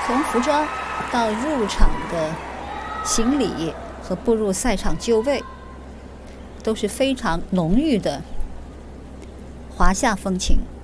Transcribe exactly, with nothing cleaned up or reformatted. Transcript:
从服装到入场的行礼和步入赛场就位，都是非常浓郁的华夏风情。